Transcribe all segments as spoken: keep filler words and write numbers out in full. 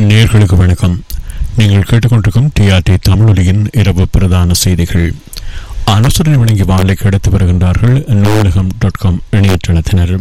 நேயர்களுக்கு வணக்கம். நீங்கள் கேட்டுக்கொண்டிருக்கும் டிஆர்டி தமிழொலியின் இரவு பிரதான செய்திகள். அனுசரணை வழங்கி வாழைக்கு எடுத்து வருகின்றார்கள் நூலகம் டாட் காம் இணையதளத்தினர்.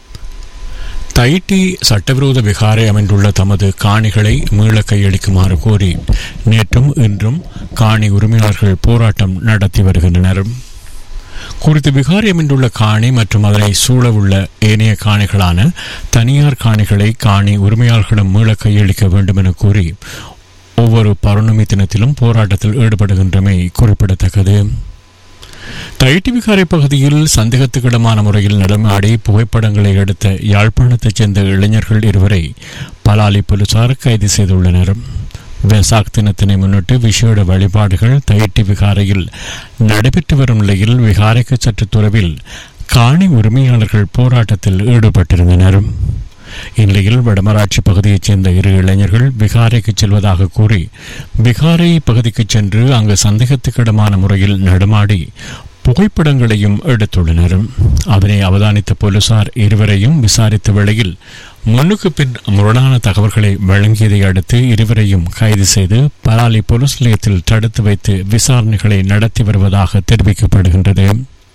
தைட்டி சட்டவிரோத விகாரை அமைந்துள்ள தமது காணிகளை மீள கையளிக்குமாறு கோரி நேற்றும் இன்றும் காணி உரிமையாளர்கள் போராட்டம் நடத்தி வருகின்றனர். குறித்து விகாரை அமைந்துள்ள காணி மற்றும் அதனை சூழவுள்ள ஏனைய காணிகளான தனியார் காணிகளை காணி உரிமையாளர்களிடம் மீள கையளிக்க வேண்டும் என கூறி ஒவ்வொரு பௌர்ணமி தினத்திலும் போராட்டத்தில் ஈடுபடுகின்றமை குறிப்பிடத்தக்கது. தைட்டி விகாரை பகுதியில் சந்தேகத்துக்கிடமான முறையில் நடமாடி புகைப்படங்களை எடுத்த யாழ்ப்பாணத்தைச் சேர்ந்த இளைஞர்கள் இருவரை பலாலி போலீசார் கைது செய்துள்ளனர். வெசாக் தினத்தினை முன்னிட்டு விசேட வழிபாடுகள் தைட்டி விகாரையில் நடைபெற்று வரும் நிலையில் விகாரைக்கு சற்று தொலைவில் காணி உரிமையாளர்கள் போராட்டத்தில் ஈடுபட்டிருந்தனர். இந்நிலையில் வடமராட்சி பகுதியைச் சேர்ந்த இரு இளைஞர்கள் விகாரைக்கு செல்வதாக கூறி விகாரை பகுதிக்கு சென்று அங்கு சந்தேகத்துக்கிடமான முறையில் நடமாடி புகைப்படங்களையும் எடுத்துள்ளனர். அதனை அவதானித்த போலீசார் இருவரையும் விசாரித்த வேளையில் முன்னுக்கு பின் முரணான தகவல்களை வழங்கியதை அடுத்து இருவரையும் கைது செய்து பலாலி போலீஸ் நிலையத்தில் தடுத்து வைத்து விசாரணைகளை நடத்தி வருவதாக தெரிவிக்கப்படுகின்றது.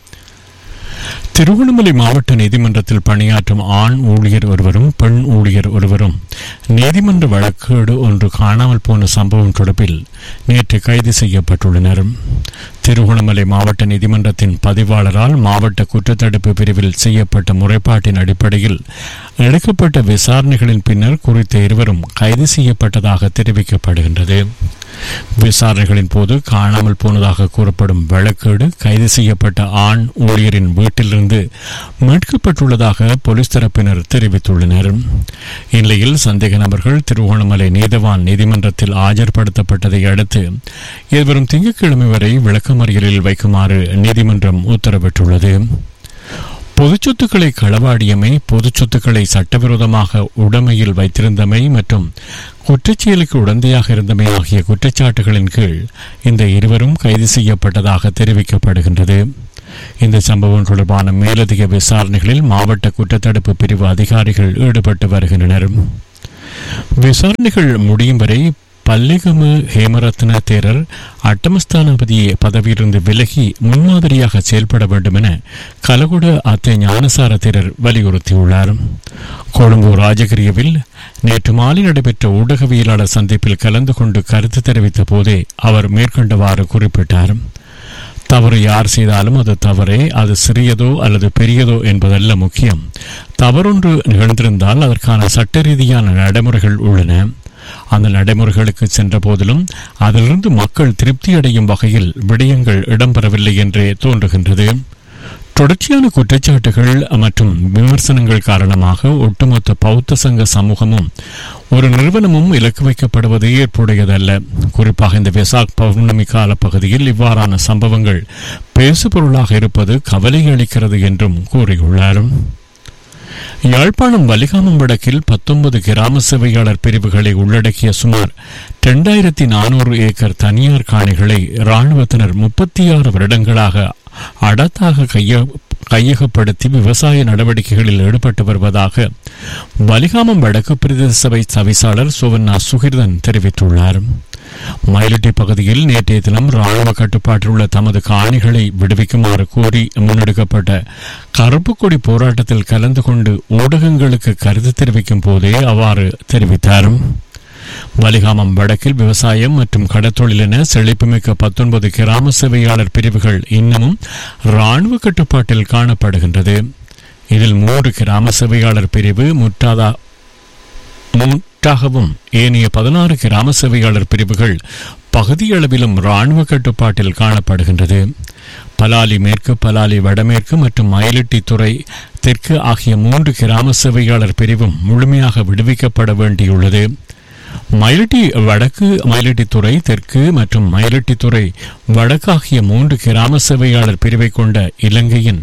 திருகோணமலை மாவட்ட நீதிமன்றத்தில் பணியாற்றும் ஆண் ஊழியர் ஒருவரும் பெண் ஊழியர் ஒருவரும் நீதிமன்ற வழக்கேடு ஒன்று காணாமல் போன சம்பவம் தொடர்பில் நேற்று கைது செய்யப்பட்டுள்ளனர். திருகோணமலை மாவட்ட நீதிமன்றத்தின் பதிவாளரால் மாவட்ட குற்றத்தடுப்பு பிரிவில் செய்யப்பட்ட முறைப்பாட்டின் அடிப்படையில் எடுக்கப்பட்ட விசாரணைகளின் பின்னர் குறித்த இருவரும் கைது செய்யப்பட்டதாக தெரிவிக்கப்படுகின்றது. விசாரணைகளின் போது காணாமல் போனதாக கூறப்படும் வழக்கேடு கைது செய்யப்பட்ட ஆண் ஊழியரின் வீட்டிலிருந்து மீட்கப்பட்டுள்ளதாக போலீஸ் தரப்பினர் தெரிவித்துள்ளனர். இந்நிலையில் சந்தேக நபர்கள் திருகோணமலை நீதவான் நீதிமன்றத்தில் ஆஜர்படுத்தப்பட்டதை அடுத்து எதிர்வரும் திங்கட்கிழமை வரை விளக்கமறியலில் வைக்குமாறு நீதிமன்றம் உத்தரவிட்டுள்ளது. பொது சொத்துக்களை களவாடியமை, பொது சொத்துக்களை சட்டவிரோதமாக உடைமையில் வைத்திருந்தமை மற்றும் குற்றச்செயலுக்கு உடந்தையாக இருந்தமை ஆகிய குற்றச்சாட்டுகளின் கீழ் இந்த இருவரும் கைது செய்யப்பட்டதாக தெரிவிக்கப்படுகின்றது. இந்த சம்பவம் தொடர்பான மேலதிக விசாரணைகளில் மாவட்ட குற்றத்தடுப்பு பிரிவு அதிகாரிகள் ஈடுபட்டு வருகின்றனர். விசாரணைகள் முடியும் வரை பல்லிகம ஹேமரத்ன தேரர் அட்டமஸ்தானபதி பதவியிலிருந்து விலகி முன்மாதிரியாக செயல்பட வேண்டும் என கலகுட அத்தை ஞானசார தேரர் வலியுறுத்தியுள்ளார். கொழும்பு ராஜகிரியவில் நேற்று மாலை நடைபெற்ற ஊடகவியலாளர் சந்திப்பில் கலந்து கொண்டு கருத்து தெரிவித்த போதே அவர் மேற்கண்டவாறு குறிப்பிட்டார். தவறு யார் செய்தாலும் அது தவறே, அது சிறியதோ அல்லது பெரியதோ என்பதல்ல முக்கியம். தவறொன்று நிகழ்ந்திருந்தால் அதற்கான சட்ட ரீதியான நடைமுறைகள் உள்ளன. அந்த நடைமுறைகளுக்கு சென்ற போதிலும் அதிலிருந்து மக்கள் திருப்தி அடையும் வகையில் விடயங்கள் இடம்பெறவில்லை என்றே தோன்றுகின்றது. தொடர்ச்சியான குற்றச்சாட்டுகள் மற்றும் விமர்சனங்கள் காரணமாக ஒட்டுமொத்த பௌத்த சங்க சமூகமும் ஒரு நிறுவனமும் இலக்கு வைக்கப்படுவது ஏற்புடையதல்ல. குறிப்பாக இந்த வெசாக் பௌர்ணமி கால பகுதியில் இவ்வாறான சம்பவங்கள் பேசுபொருளாக இருப்பது கவலை அளிக்கிறது என்றும் கூறியுள்ளார். யாழ்ப்பாணம் வலிகாமம் வடக்கில் பத்தொன்பது கிராம சேவையாளர் பிரிவுகளை உள்ளடக்கிய சுமார் இரண்டாயிரத்தி நானூறு ஏக்கர் தனியார் காணிகளை இராணுவத்தினர் முப்பத்தி ஆறு வருடங்களாக அடத்தாக கைய கையகப்படுத்தி விவசாய நடவடிக்கைகளில் ஈடுபட்டு வருவதாக வலிகாமம் வடக்கு பிரதேச சபை தவிசாளர் சுவர்ணா சுகிர்தன் தெரிவித்துள்ளார். மயிலட்டி பகுதியில் நேற்றைய தினம் ராணுவ கட்டுப்பாட்டில் உள்ள தமது காணிகளை விடுவிக்குமாறு கோரி முன்னெடுக்கப்பட்ட கருப்பு கொடி போராட்டத்தில் கலந்து கொண்டு ஊடகங்களுக்கு கருத்து தெரிவிக்கும் போதே அவ்வாறு தெரிவித்தார். வலிகாமம் வடக்கில் விவசாயம் மற்றும் கடத்தொழில் என செழிப்புமிக்க பத்தொன்பது கிராம சேவையாளர் பிரிவுகள் இன்னமும் இராணுவ கட்டுப்பாட்டில் காணப்படுகின்றது. இதில் மூன்று கிராம சேவையாளர் பிரிவு முற்றாதா முற்றாகவும் ஏனைய பதினாறு கிராம சேவையாளர் பிரிவுகள் பகுதியளவிலும் இராணுவ கட்டுப்பாட்டில் காணப்படுகின்றது. பலாலி மேற்கு, பலாலி வடமேற்கு மற்றும் மயிலட்டி துறை தெற்கு ஆகிய மூன்று கிராம சேவையாளர் பிரிவும் முழுமையாக விடுவிக்கப்பட வேண்டியுள்ளது. மயிலட்டி வடக்கு, மயிலட்டி துறை தெற்கு மற்றும் மயிலட்டி துறை வடக்கு ஆகிய மூன்று கிராம சேவையாளர் பிரிவை கொண்ட இலங்கையின்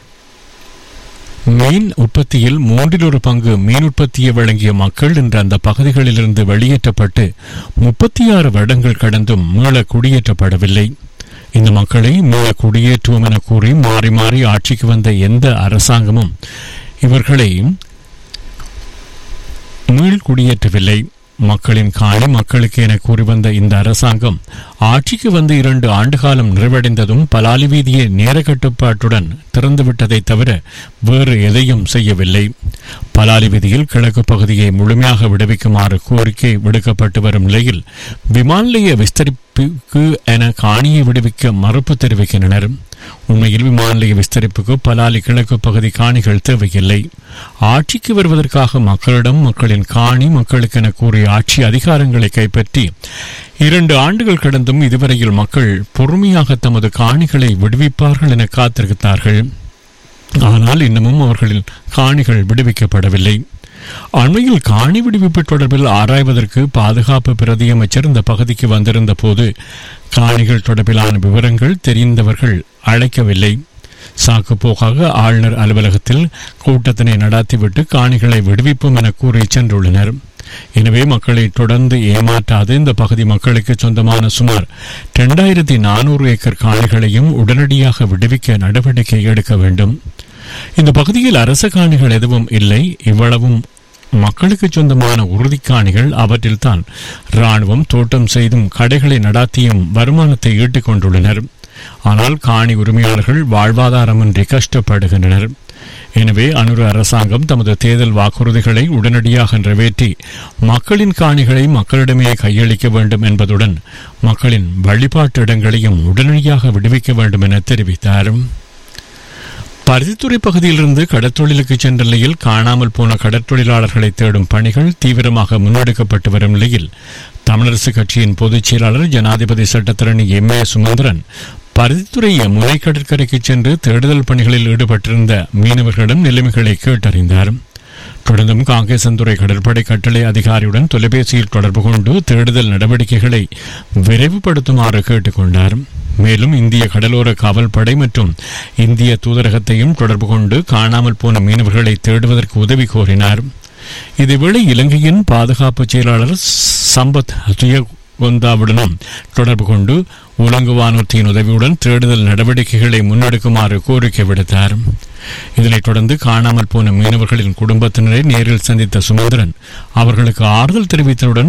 மீன் உற்பத்தியில் மூன்றில் ஒரு பங்கு மீன் உற்பத்தியை வழங்கிய மக்கள் இன்று அந்த பகுதிகளிலிருந்து வெளியேற்றப்பட்டு முப்பத்தி ஆறு வருடங்கள் கடந்தும் மீள குடியேற்றப்படவில்லை. இந்த மக்களை மீள குடியேற்றுவோம் என கூறி மாறி மாறி ஆட்சிக்கு வந்த எந்த அரசாங்கமும் இவர்களை மீள் குடியேற்றவில்லை. மக்களின் காணி மக்களுக்கு என கூறி வந்த இந்த அரசாங்கம் ஆட்சிக்கு வந்து இரண்டு ஆண்டு காலம் நிறைவடைந்ததும் பலாலி வீதியை நேர கட்டுப்பாட்டுடன் திறந்துவிட்டதை தவிர வேறு எதையும் செய்யவில்லை. பலாலி வீதியில் கிழக்கு பகுதியை முழுமையாக விடுவிக்குமாறு கோரிக்கை விடுக்கப்பட்டு வரும் நிலையில் விமான நிலைய விஸ்தரிப்புக்கு என காணியை விடுவிக்க மறுப்பு தெரிவிக்கின்றனர். உண்மையில் விமான நிலைய விஸ்தரிப்புக்கு பலாலி கிழக்கு பகுதி காணிகள் தேவையில்லை. ஆட்சிக்கு வருவதற்காக மக்களிடம் மக்களின் காணி மக்களுக்கென கூறிய ஆட்சி அதிகாரங்களை கைப்பற்றி இரண்டு ஆண்டுகள் கடந்தும் இதுவரையில் மக்கள் பொறுமையாக தமது காணிகளை விடுவிப்பார்கள் என காத்திருக்கிறார்கள். ஆனால் இன்னமும் அவர்களின் காணிகள் விடுவிக்கப்படவில்லை. அண்மையில் காணி விடுவிப்பு தொடர்பில் ஆராய்வதற்கு பாதுகாப்பு பிரதியமைச்சர் இந்த பகுதிக்கு வந்திருந்த போது காணிகள் தொடர்பிலான விவரங்கள் தெரிந்தவர்கள் அழைக்கவில்லை. சாக்குப்போக்காக ஆளுநர் அலுவலகத்தில் கூட்டத்தினை நடாத்திவிட்டு காணிகளை விடுவிப்போம் என கூறி சென்றுள்ளனர். எனவே மக்களை தொடர்ந்து ஏமாற்றாது இந்த பகுதி மக்களுக்கு சொந்தமான சுமார் இரண்டாயிரத்தி நானூறு ஏக்கர் காணிகளையும் உடனடியாக விடுவிக்க நடவடிக்கை எடுக்க வேண்டும். இந்த பகுதியில் அரச காணிகள் எதுவும் இல்லை. இவ்வளவும் மக்களுக்கு சொந்தமான உறுதிக்காணிகள். அவற்றில் தான் இராணுவம் தோட்டம் செய்தும் கடைகளை நடாத்தியும் வருமானத்தை ஈட்டிக் கொண்டுள்ளனர். ஆனால் காணி உரிமையாளர்கள் வாழ்வாதாரமின்றி கஷ்டப்படுகின்றனர். எனவே அனுர அரசாங்கம் தமது தேர்தல் வாக்குறுதிகளை உடனடியாக நிறைவேற்றி மக்களின் காணிகளை மக்களிடமே கையளிக்க வேண்டும் என்பதுடன் மக்களின் வழிபாட்டு இடங்களையும் உடனடியாக விடுவிக்க வேண்டும் என தெரிவித்தார். பருத்தித்துறை பகுதியிலிருந்து கடற்தொழிலுக்கு சென்ற நிலையில் காணாமல் போன கடற்தொழிலாளர்களை தேடும் பணிகள் தீவிரமாக முன்னெடுக்கப்பட்டு வரும் நிலையில் தமிழரசு கட்சியின் பொதுச் செயலாளர் ஜனாதிபதி சட்டத்தரணி எம் ஏ சுமந்திரன் பருத்தித்துறை முனை கடற்கரைக்கு சென்று தேடுதல் பணிகளில் ஈடுபட்டிருந்த மீனவர்களிடம் நிலைமைகளை கேட்டறிந்தார். தொடர்ந்தும் காங்கேசன்துறை கடற்படை கட்டளை அதிகாரியுடன் தொலைபேசியில் தொடர்பு கொண்டு தேடுதல் நடவடிக்கைகளை விரைவுபடுத்துமாறு கேட்டுக்கொண்டார். மேலும் இந்திய கடலோர காவல் படை மற்றும் இந்திய தூதரகத்தையும் தொடர்பு கொண்டு காணாமல் போன மீனவர்களை தேடுவதற்கு உதவி கோரினார். இதேவேளை இலங்கையின் பாதுகாப்பு செயலாளர் சம்பத் துயகொந்தாவுடனும் தொடர்பு கொண்டு உலங்கு வானூர்தியின் உதவியுடன் தேடுதல் நடவடிக்கைகளை முன்னெடுக்குமாறு கோரிக்கை விடுத்தார். இதனைத் தொடர்ந்து காணாமல் போன மீனவர்களின் குடும்பத்தினரை நேரில் சந்தித்த சுமந்திரன் அவர்களுக்கு ஆறுதல் தெரிவித்ததுடன்